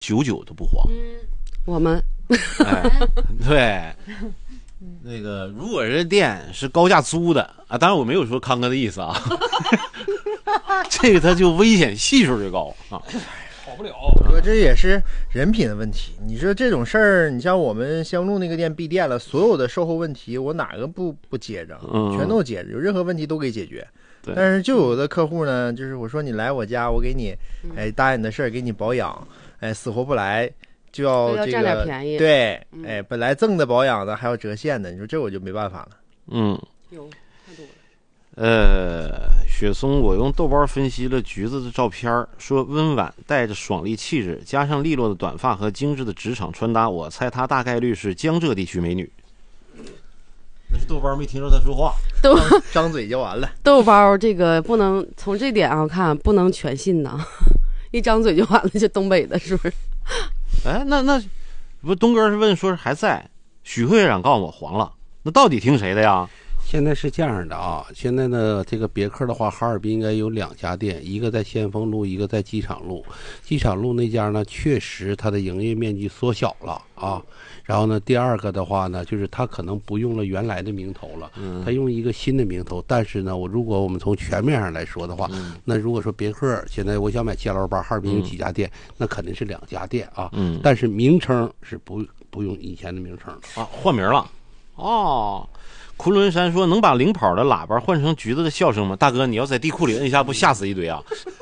久久都不黄。 我们哎，对，那个如果这店是高价租的啊，当然我没有说康哥的意思啊，这个它就危险系数就高啊。 好不了。 哥，这也是人品的问题。你说这种事儿，你像我们香路那个店闭店了，所有的售后问题，我哪个不接着？全都接着，有任何问题都给解决。但是就有的客户呢，就是我说你来我家，我给你，答应的事儿给你保养，死活不来，就要这个占点便宜。 对，本来赠的保养的还要折现的，你说这我就没办法了。 有太多了。 雪松，我用豆包分析了橘子的照片，说温婉带着爽利气质，加上利落的短发和精致的职场穿搭，我猜她大概率是江浙地区美女。那是豆包没听着他说话， 张嘴就完了。 豆包这个不能从这点上看，不能全信呐，一张嘴就完了，就东北的是不是？ 哎，那不东哥是问说是还在，许会长告诉我黄了，那到底听谁的呀？ 现在是这样的啊，现在呢，这个别克的话，哈尔滨应该有2家店，一个在先锋路，一个在机场路。机场路那家呢，确实它的营业面积缩小了啊。然后呢，第二个的话呢，就是它可能不用了原来的名头了，它用一个新的名头。但是呢，如果我们从全面上来说的话，那如果说别克现在我想买718，哈尔滨有几家店，那肯定是2家店啊。但是名称是不用以前的名称啊，换名了。哦。昆仑山说能把领跑的喇叭换成橘子的笑声吗？大哥，你要在地库里摁一下，不吓死一堆啊！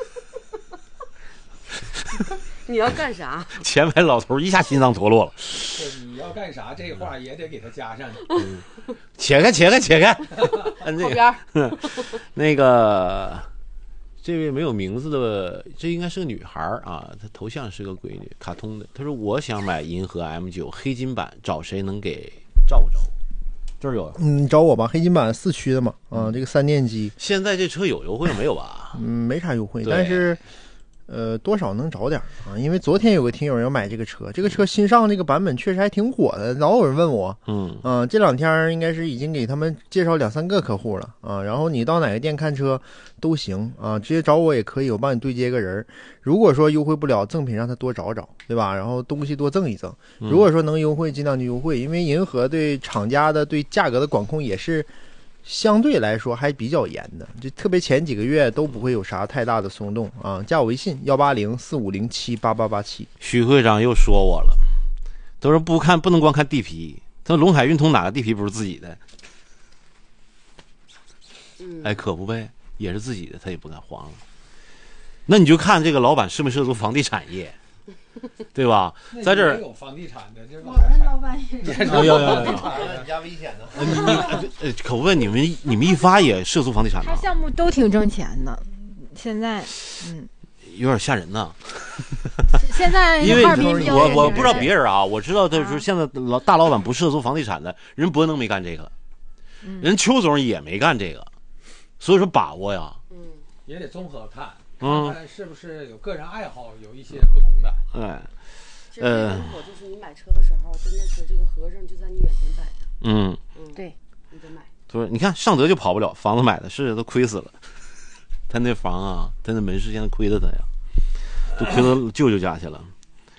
你要干啥？ 前排老头一下心脏脱落了。 你要干啥？这话也得给他加上。 切开，摁这个。那个，这位没有名字的，这应该是个女孩啊，她头像是个闺女，卡通的。她说我想买银河 M9 黑金版，找谁能给照照？这儿有， 你找我吧，黑金版4驱的嘛，这个3电机。 现在这车有优惠没有吧？ 没啥优惠，但是多少能找点啊，因为昨天有个听友要买这个车，这个车新上这个版本确实还挺火的，老有人问我，这2天应该是已经给他们介绍2-3个客户了啊，然后你到哪个店看车都行啊，直接找我也可以，我帮你对接个人。如果说优惠不了，赠品让他多找找，对吧？然后东西多赠一赠。如果说能优惠，尽量就优惠，因为银河对厂家的对价格的管控也是相对来说还比较严的，就特别前几个月都不会有啥太大的松动啊。加我微信18045078887。 许会长又说我了，都说不能光看地皮，他说龙海运通哪个地皮不是自己的？哎，可不呗，也是自己的，他也不敢黄了。那你就看这个老板是不是涉足房地产业，对吧？在这儿有房地产的， 我们老板也是。 你家危险呢？ 可不问你们一发也涉足房地产他项目都挺挣钱的，现在有点吓人呐。 现在因为哈尔滨我不知道别人啊，我知道他说现在大老板不涉足房地产的人，伯能没干这个，人邱总也没干这个，所以说把握呀， 也得综合看。看看是不是有个人爱好有一些不同的。 其实我就是你买车的时候，真的是这个合证就在你眼前摆着。 对， 你得买。 对，你看上德就跑不了，房子买的是都亏死了。他那房啊，他那门市现在亏的他呀，都亏到舅舅家去了。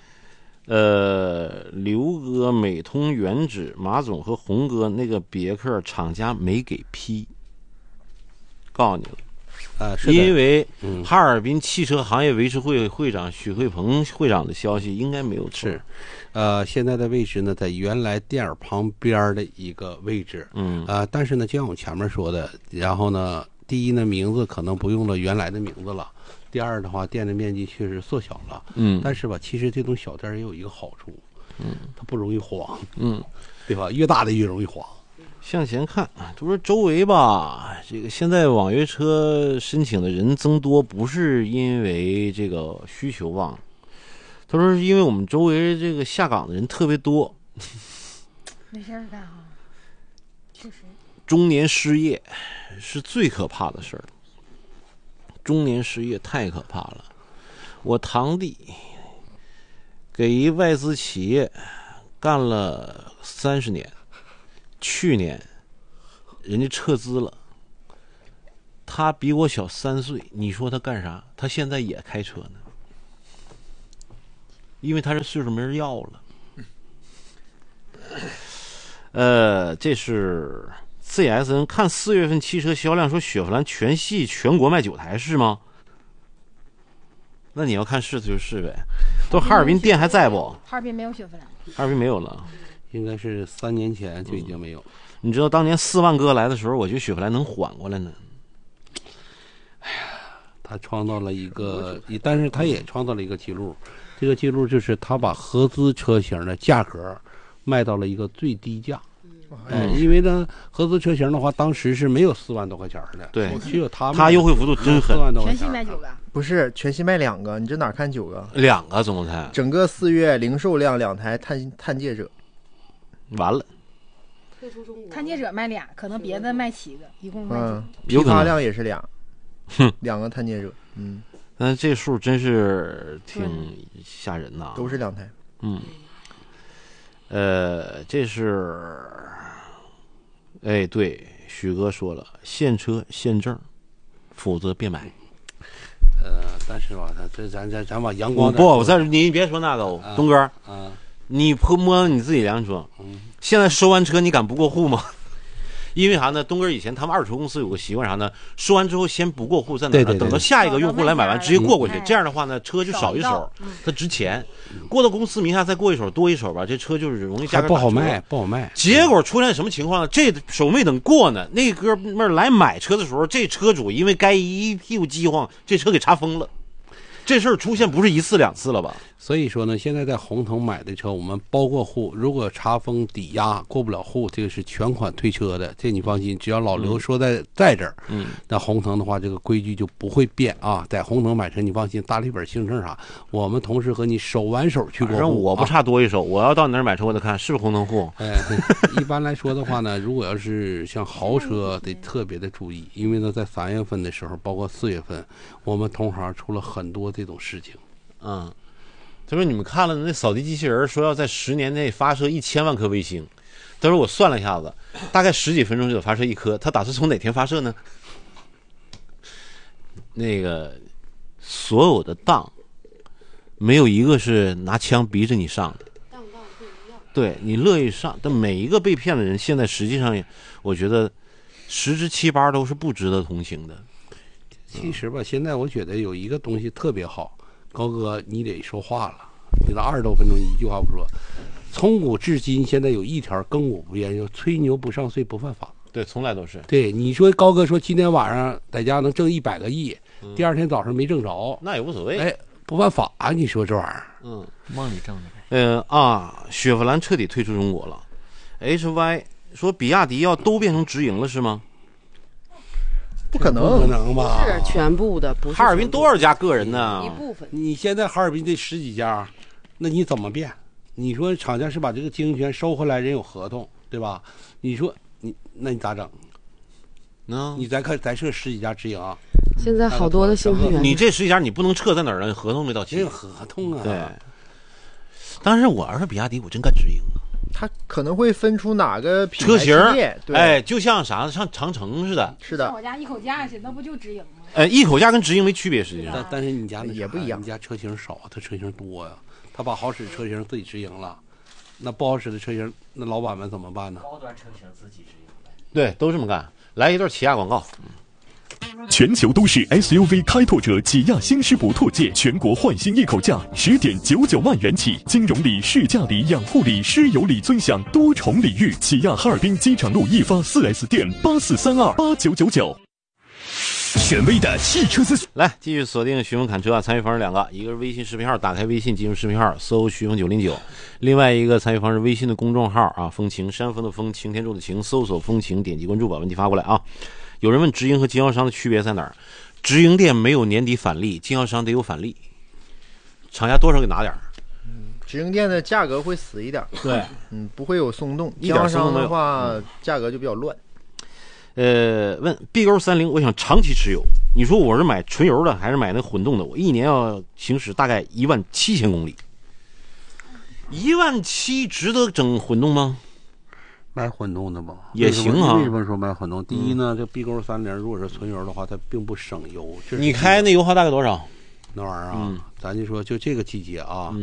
刘哥、美通、原址、马总和红哥那个别克厂家没给批，告诉你了。因为哈尔滨汽车行业维持会会长许惠鹏会长的消息应该没有错。 现在的位置呢，在原来店儿旁边的一个位置。但是呢，就像我前面说的，然后呢，第一呢，名字可能不用了原来的名字了；第二的话，店的面积确实缩小了。但是吧，其实这种小店也有一个好处，它不容易黄。对吧？越大的越容易黄。 向前看，就说周围吧，这个现在网约车申请的人增多，不是因为这个需求旺，他说是因为我们周围这个下岗的人特别多， 没事干哈，确实。 中年失业是最可怕的事儿，中年失业太可怕了。我堂弟给一外资企业干了30年。去年人家撤资了，他比我小3岁，你说他干啥？他现在也开车呢。 因为他这岁数没人要了。这是 CSN 看4月份汽车销量，说雪佛兰全系全国卖9台是吗？那你要看是就是呗。都哈尔滨店还在不？ 哈尔滨没有雪佛兰， 哈尔滨没有了， 应该是3年前就已经没有。 你知道当年4万哥来的时候，我觉得雪佛兰能缓过来呢。 哎呀，他创造了一个，但是他也创造了一个记录。这个记录就是他把合资车型的价格卖到了一个最低价。因为呢，合资车型的话，当时是没有4万多块钱的， 对， 只有他优惠幅度真狠，4 万多块钱。 全系卖9个， 不是全系卖2个，你这哪看9个 ？2个总共才。 整个4月零售量2台探界者， 完了。 探界者卖2，可能别的卖7个，一共卖9个。 批发量也是2个探界者， 但这数真是挺吓人呐， 都是2台， 这是。哎，对，许哥说了，现车现证，否则别买。 但是吧，这咱把阳光不，你别说那个，东哥，你摸你自己量说，现在收完车你敢不过户吗？因为啥呢？东哥以前他们二手车公司有个习惯啥呢？收完之后先不过户，在哪儿呢？等到下一个用户来买完，直接过去。这样的话呢，车就少一手，它值钱。过到公司名下再过一手多一手吧，这车就是容易价格不好卖，不好卖。 结果出现什么情况呢？这手没等过呢，那哥们儿来买车的时候，这车主因为该一屁股饥荒，这车给查封了。这事儿出现不是1次2次了吧？ 所以说呢，现在在红腾买的车，我们包过户，如果查封抵押过不了户，这个是全款退车的，这你放心。只要老刘说在这儿，那红腾的话，这个规矩就不会变啊。在红腾买车，你放心，大里本行程啥，我们同时和你手挽手去过户。 我不差多一手，我要到你那儿买车，我得看是不是红腾户。 一般来说的话呢，如果要是像豪车，得特别的注意，因为呢，在3月份的时候，包括4月份，我们同行出了很多这种事情。 他说你们看了那扫地机器人说要在10年内发射1000万颗卫星，他说我算了一下子，大概10几分钟就得发射1颗，他打算从哪天发射呢？那个所有的当没有一个是拿枪逼着你上的，对你乐意上，但每一个被骗的人现在实际上我觉得10之7八都是不值得同情的。 其实吧，现在我觉得有一个东西特别好，高哥你得说话了，你这20多分钟一句话不说。从古至今，现在有一条亘古不变，就吹牛不上税不犯法。 对，从来都是。 对，你说高哥说今天晚上在家能挣100个亿，第2天早上没挣着， 那也无所谓。 哎，不犯法啊？你说这玩意儿？ 梦里挣的呗。雪佛兰彻底退出中国了。HY 说比亚迪要都变成直营了是吗？ 不可能， 不可能吧？ 是全部的，不是。 哈尔滨多少家个人呢？ 一部分。 你现在哈尔滨这10几家，那你怎么变？你说厂家是把这个经营权收回来，人有合同，对吧？你说那你咋整？你再设10几家直营啊？ 现在好多的新能源， 你这10几家你不能撤在哪儿呢？合同没到期。 没有合同啊。 对。但是我要是比亚迪，我真干直营。 它可能会分出哪个品牌车型， 对， 就像啥，像长城似的。 是的， 像我家一口价去，那不就直营吗？ 一口价跟直营没区别，实际上。 但是你家那也不一样， 你家车型少，他车型多呀。他把好使车型自己直营了，那不好使的车型，那老板们怎么办呢？ 高端车型自己直营呗。 对，都这么干。来一段起亚广告。 全球都市 SUV 开拓者起亚新狮博拓界全国换新一口价10.99万元起，金融礼、试驾礼、养护礼、师友礼尊享多重礼遇。起亚哈尔滨机场路一发 4S 店84328999。权威的汽车资讯， 来继续锁定徐峰侃车啊！参与方式2个，一个是微信视频号，打开微信进入视频号搜徐峰909，另外一个参与方式微信的公众号啊，风情山峰的风，擎天柱的擎，搜索风情，点击关注，把问题发过来啊。有人问直营和经销商的区别在哪儿？直营店没有年底返利，经销商得有返利，厂家多少给拿点。 直营店的价格会死一点， 对， 不会有松动。经销商的话，价格就比较乱。 问 B 勾30，我想长期持有，你说我是买纯油的还是买那混动的？我一年要行驶大概17000公里，17000值得整混动吗？ 买混动的吧， 也行啊。 为什么说买混动？第一呢，这 B 勾30如果是纯油的话，它并不省油。 你开那油耗大概多少？ 那玩意儿啊，咱就说就这个季节啊，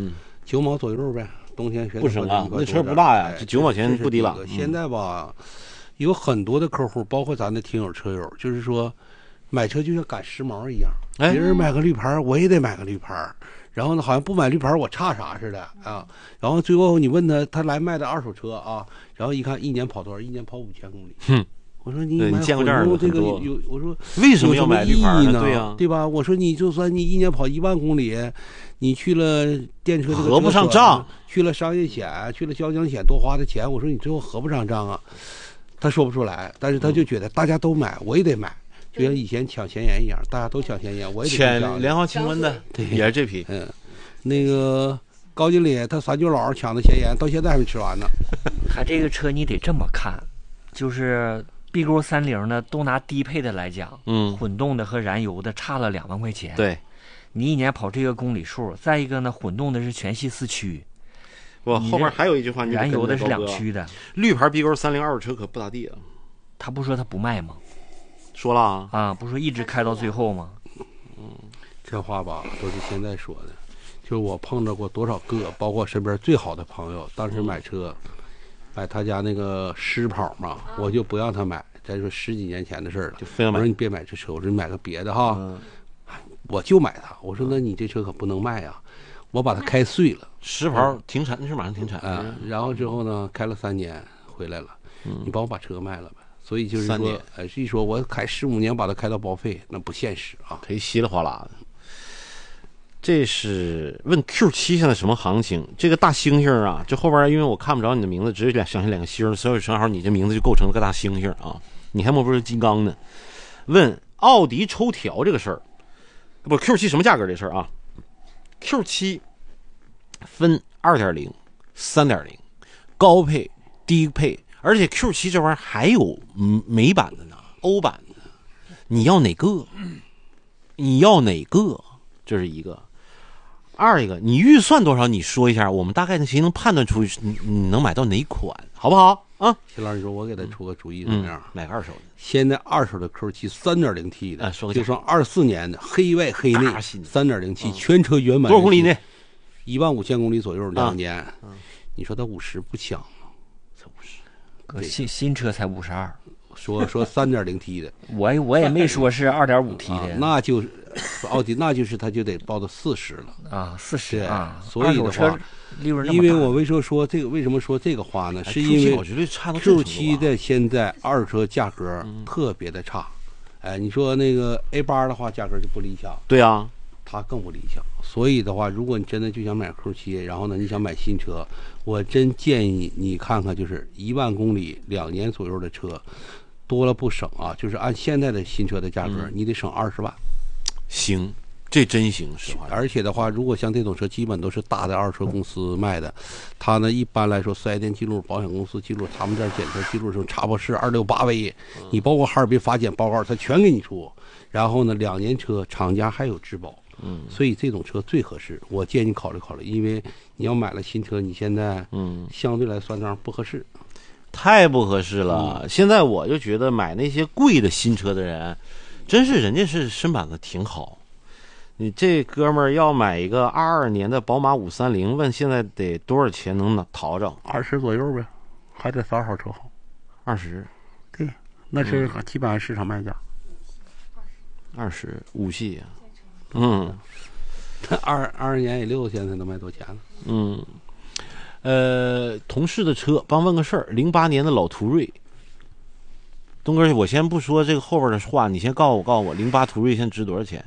9毛左右呗，冬天不省啊，那车不大呀，这9毛钱不低了。 现在吧，有很多的客户，包括咱的听友车友，就是说买车就像赶时髦一样，别人买个绿牌，我也得买个绿牌。然后呢，好像不买绿牌我差啥似的啊。然后最后你问他来卖的二手车啊，然后一看一年跑多少，一年跑5000公里。我说你见过这样的这个有，我说为什么要买绿牌呢？ 对呀， 对吧？我说你就算你一年跑1万公里，你去了电车合不上账， 去了商业险，去了交强险，多花的钱，我说你最后合不上账啊。他说不出来，但是他就觉得大家都买，我也得买。就像以前抢前沿一样，大家都抢前沿，我也得抢联航清温的，对，也是这批。 那个高经理他3舅姥抢的前沿，到现在还没吃完呢。 他这个车你得这么看，就是B勾30呢，都拿低配的来讲，混动的和燃油的差了2万块钱。 对， 你一年跑这个公里数，再一个呢，混动的是全系4驱。 我后面还有一句话， 燃油的是2驱的。 绿牌 B勾30二手车可不咋地啊。 他不说他不卖吗？ 说了啊，不说一直开到最后吗？ 这话吧都是现在说的，就是我碰到过多少个，包括身边最好的朋友，当时买车，买他家那个狮跑嘛，我就不让他买。再说10几年前的事儿了， 就非要买。 我说你别买这车，我说你买个别的哈，我就买它。我说那你这车可不能卖呀，我把它开碎了。 狮跑停产，那是马上停产然后之后呢，开了3年回来了，你帮我把车卖了呗。所以就是说，是一说我开15年把它开到报废，那不现实啊， 可以稀里哗啦的。这是问 Q7 现在什么行情？这个大猩猩啊，这后边因为我看不着你的名字，直接想起2个星，所以正好你这名字就构成了个大猩猩啊。你还莫不是金刚呢？问奥迪抽条这个事儿，不 Q7 什么价格这事儿啊 ？Q7 分2.0、3.0，高配、低配。而且 Q7 这玩意儿还有美版的呢，欧版的，你要哪个？你要哪个？这是一个。二一个，你预算多少？你说一下，我们大概能判断出你能买到哪款，好不好啊？ 秦老师说，我给他出个主意怎么样？ 买个二手的。 现在二手的 Q7 3.0T 的， 就说24年的，黑外黑内 3.0T，全车原版。 多少公里呢 ？15000公里左右，2年。你说他50不香吗？才 50。新车才52， 说 3.0T 的， 我也没说是2.5T 的， 那就是奥迪，那就是他就得报到40了啊，40啊。 所以的话，因为我为什么说这个话呢？是因为 Q7 的现在二手车价格特别的差，你说那个 A8 的话，价格就不理想。 对啊。 它更不理想，所以的话，如果你真的就想买 Q7，然后呢，你想买新车，我真建议你看看，就是1万公里2年左右的车，多了不省啊，就是按现在的新车的价格，你得省20万。 行，这真行，实话。 而且的话，如果像这种车，基本都是大的二手车公司卖的，它呢一般来说4S店记录、保险公司记录、他们这儿检测记录什么查博士268V，你包括哈尔滨法检报告，它全给你出。然后呢，2年车厂家还有质保。所以这种车最合适，我建议你考虑考虑，因为你要买了新车，你现在相对来算账不合适， 太不合适了。现在我就觉得买那些贵的新车的人，真是人家是身板子挺好。你这哥们儿要买一个22年的宝马530，问现在得多少钱能淘着 ？20左右呗，还得3号车好。 20， 对，那是基本上市场卖价。 20五系啊。 22年也6000才能卖多钱了。同事的车，帮问个事儿，08年的老途锐。东哥，我先不说这个后边的话，你先告诉我，08途锐现在值多少钱？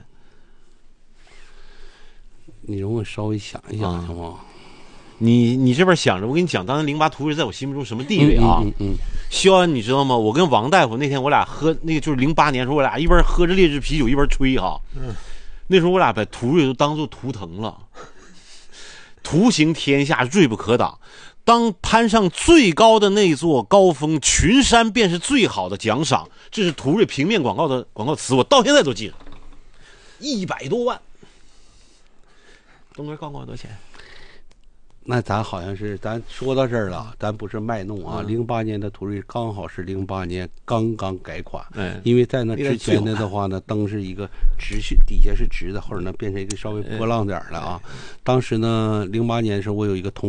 你容我稍微想一想行吗？ 你这边想着，我跟你讲，当年08途锐在我心目中什么地位啊？肖恩，你知道吗？我跟王大夫那天我俩喝那个就是08年时候，我俩一边喝着劣质啤酒一边吹哈。那时候我俩把途锐都当作图腾了，图行天下，锐不可挡。当攀上最高的那座高峰，群山便是最好的奖赏。这是途锐平面广告的广告词，我到现在都记着。100多万。东哥告诉我多少钱那咱好像是咱说到这儿了，咱不是卖弄啊。08年的途锐刚好是08年刚刚改款，因为在那之前的话呢，灯是一个直底下是直的，后来呢变成一个稍微波浪点的啊。当时呢，08年的时候我有一个同